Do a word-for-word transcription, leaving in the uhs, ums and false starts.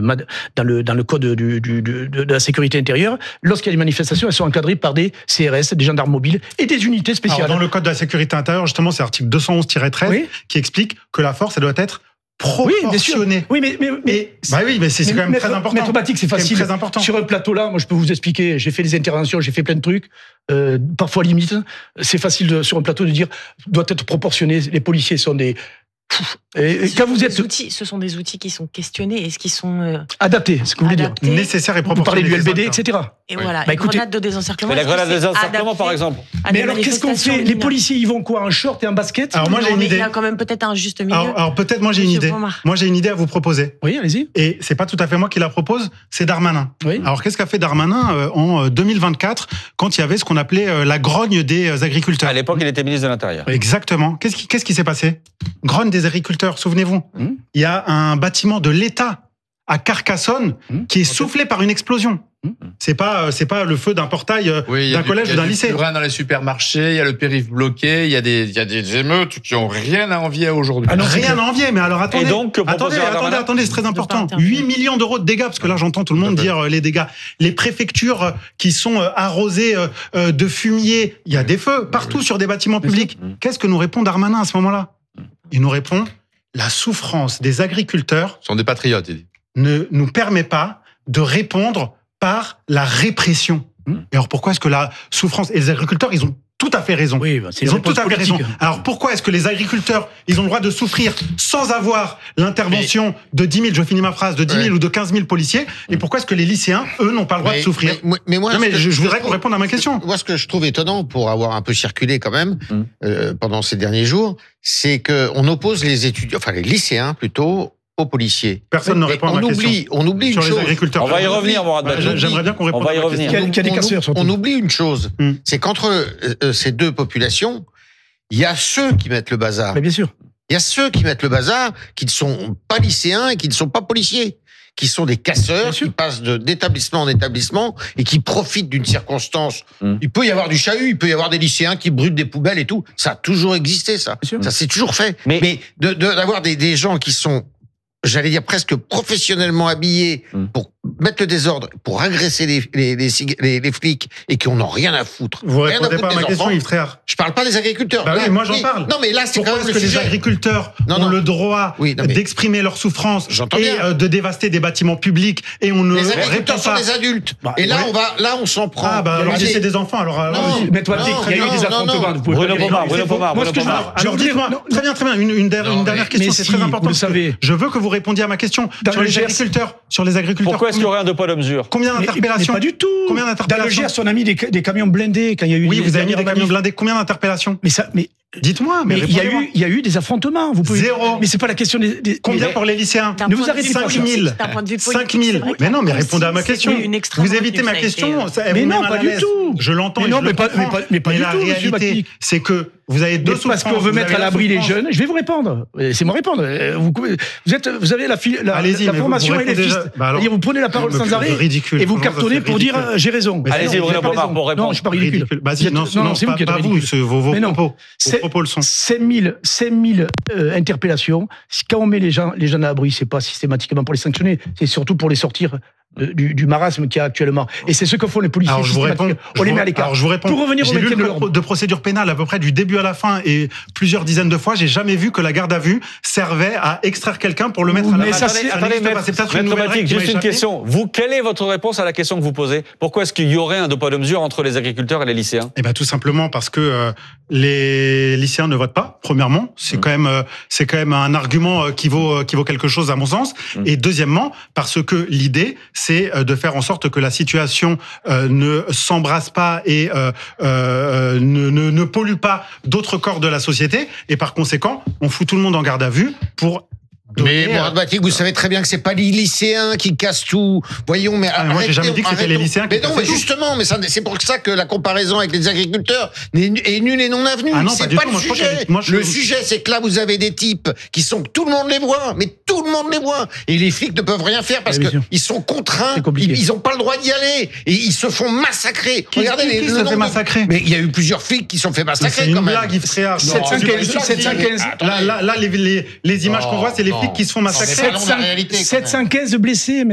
dans le, dans le code du, du, du, de la sécurité intérieure, lorsqu'il y a des manifestations, elles sont encadrées par des C R S, des gendarmes mobiles et des unités spéciales. Alors, dans le code de la sécurité intérieure, justement, c'est l'article deux cent onze tiret treize oui. qui explique que la force, elle doit être proportionnée. Oui, oui, mais, mais, mais bah oui, mais c'est, c'est mais, quand même maître, très important. Maître Batik, c'est facile. C'est très important. Sur un plateau là, moi, je peux vous expliquer. J'ai fait des interventions, j'ai fait plein de trucs. Euh, parfois limite, c'est facile de, sur un plateau de dire doit être proportionné. Les policiers sont des Et, et quand vous êtes outils, ce sont des outils qui sont questionnés, est-ce qu'ils sont euh, adaptés, ce que vous voulez dire, nécessaires et proportionnés. Vous parlez du L B D, et cetera. Et voilà, bah, une grenade de désencerclement. Mais la grenade de désencerclement, par exemple. Mais alors, qu'est-ce qu'on fait? Les policiers, ils vont quoi, en short et en basket? Alors moi, j'ai une idée. Il y a quand même peut-être un juste milieu. Alors, alors peut-être, moi, j'ai une idée. Moi, j'ai une idée à vous proposer. Oui, allez-y. Et c'est pas tout à fait moi qui la propose, c'est Darmanin. Oui. Alors, qu'est-ce qu'a fait Darmanin euh, en deux mille vingt-quatre, quand il y avait ce qu'on appelait euh, la grogne des euh, agriculteurs? À l'époque, il était ministre de l'Intérieur. Exactement. Qu'est-ce qui, qu'est-ce qui s'est passé? Grogne des agriculteurs, souvenez-vous. Mmh. Il y a un bâtiment de l'État à Carcassonne mmh. qui est soufflé par une explosion. Mmh. C'est pas, c'est pas le feu d'un portail oui, d'un collège ou d'un lycée. Il y a du purin dans les supermarchés, il y a le périph' bloqué, il y a des, il y a des émeutes qui ont rien à envier à aujourd'hui. Ah non, rien à envier, mais alors attendez. Et donc, attendez, attendez, attendez, c'est très important. huit millions d'euros de dégâts, parce que là, j'entends tout le monde dire les dégâts. Les préfectures qui sont arrosées de fumier, il y a des feux partout oui. sur des bâtiments publics. Qu'est-ce que nous répond Darmanin à ce moment-là? Il nous répond: la souffrance des agriculteurs sont des patriotes, il dit. Ne nous permet pas de répondre par la répression. Mmh. Et alors pourquoi est-ce que la souffrance... Et les agriculteurs, ils ont tout à fait raison. Oui, bah, c'est ils ont tout à fait politique. raison. Alors pourquoi est-ce que les agriculteurs, ils ont le droit de souffrir sans avoir l'intervention mais... de dix mille, je finis ma phrase, de dix mille ouais. ou de quinze mille policiers, et pourquoi est-ce que les lycéens, eux, n'ont pas le droit mais, de souffrir? Mais, mais moi, non, mais je, je, je voudrais je qu'on réponde à ma question. Moi, ce que je trouve étonnant, pour avoir un peu circulé quand même, mmh. euh, pendant ces derniers jours, c'est qu'on oppose les étudiants, enfin les lycéens plutôt, aux policiers. Personne ne répond à ma on question. Oublie, on oublie sur une les chose. agriculteurs. On va y revenir, Mourad Badji. Bah, J'aimerais bien qu'on réponde on va y à ma revenir. question. Quel, quel on, on, on oublie une chose, mm. c'est qu'entre euh, ces deux populations, il y a ceux qui mettent le bazar. Mais bien sûr. Il y a ceux qui mettent le bazar, qui ne sont pas lycéens et qui ne sont pas policiers, qui sont des casseurs, qui passent de, d'établissement en établissement et qui profitent d'une circonstance. Mmh. Il peut y avoir du chahut, il peut y avoir des lycéens qui brûlent des poubelles et tout. Ça a toujours existé, ça. Ça s'est toujours fait. Mais, Mais de, de, d'avoir des, des gens qui sont, j'allais dire, presque professionnellement habillés mmh. pour mettre le désordre, pour agresser les, les, les, les, les flics et qui n'en ont rien à foutre. Vous rien répondez pas à ma enfants. question, Yves Tréhard. Je parle pas des agriculteurs. Bah là, oui, moi j'en oui. parle. Non, mais là, c'est Pourquoi quand même est-ce le que sujet. les agriculteurs non, ont non. le droit oui, non, mais... d'exprimer leur souffrance J'entends et bien. de dévaster des bâtiments publics et on ne les agriculteurs sont pas. des adultes. Bah, et là, ouais. on va, là, on s'en prend. Ah bah alors c'est des enfants. Alors mais toi, il y a eu des affrontements. Bruno Pomar, Bruno Pomar, Bruno Pomar. Alors dites-moi, très bien, très bien. Une dernière question, c'est très important. Vous le savez. Je veux que vous répondiez à ma question sur les agriculteurs. Sur les agriculteurs. Pourquoi est-ce qu'il y aurait un deux poids deux mesures? Combien d'interpellations? Pas du tout. Combien d'interpellations? Dans le Gers, on a mis des, des camions blindés quand il y a eu. Oui, vous avez mis des camions blindés. Combien d'interpellations? Mais ça, mais dites-moi. Mais il y a eu, il y a eu des affrontements. Vous pouvez. Zéro. Mais c'est pas la question des. des Combien mais, pour les lycéens? Ne vous arrêtez pas. cinq mille. cinq mille. Mais non, mais répondez à ma question. Vous évitez ma question. Mais non, pas du tout. Je l'entends. Mais non, mais pas, mais pas, mais pas du la tout. réalité, c'est que vous avez deux souffrances. Parce qu'on veut mettre à l'abri les jeunes. Je vais vous répondre. C'est moi répondre. Vous, vous êtes, vous avez la, la, la formation et les fils. Vous prenez la parole sans arrêt et vous cartonnez pour dire j'ai raison. Allez-y, Bruno Pomar, pour répondre. Non, je suis pas ridicule. Vas-y, non, non, c'est pas vous. Vos propos, vos propos le sont. cinq mille interpellations. Quand on met les gens, les gens à l'abri, c'est pas systématiquement pour les sanctionner, c'est surtout pour les sortir Du, du marasme qu'il y a actuellement. Et c'est ce que font les policiers. Alors, je vous réponds, on les met à l'écart. Alors, je vous réponds. Pour revenir au j'ai lu maintien de le l'ordre. de procédure pénale à peu près du début à la fin et plusieurs dizaines de fois. J'ai jamais vu que la garde à vue servait à extraire quelqu'un pour le mettre à la ça, c'est, attendez, maître, c'est peut-être une nouvelle règle. Juste une question. Vous, quelle est votre réponse à la question que vous posez? Pourquoi est-ce qu'il y aurait un deux poids deux mesures entre les agriculteurs et les lycéens? Eh ben, tout simplement parce que euh, les lycéens ne votent pas. Premièrement, c'est mmh. quand même, euh, c'est quand même un argument qui vaut, qui vaut quelque chose à mon sens. Mmh. Et deuxièmement, parce que l'idée, c'est de faire en sorte que la situation euh, ne s'embrasse pas et euh, euh, ne, ne, ne pollue pas d'autres corps de la société. Et par conséquent, on fout tout le monde en garde à vue pour... Mais Mourad Batik, vous savez très bien que c'est pas les lycéens qui cassent tout. Voyons, mais ah, moi j'ai jamais dit que c'était les lycéens qui cassaient tout. Mais non, mais justement, mais ça, c'est pour ça que la comparaison avec les agriculteurs est nulle et non avenue. Ah non, c'est pas, pas du le tout. sujet. Moi, je, moi, je... Le sujet, c'est que là, vous avez des types qui sont, tout le monde les voit, mais tout le monde les voit. Et les flics ne peuvent rien faire parce que ils sont contraints. Ils, ils ont pas le droit d'y aller et ils se font massacrer. Qui, Regardez, qui, qui les, se fait massacrer. Mais il y a eu plusieurs flics qui se sont fait massacrer. C'est une quand même. blague, Yves Tréhard. sept cent quinze Là, là, là, les, les, les images qu'on voit, c'est les flics qui se font massacrer. sept cent quinze blessés.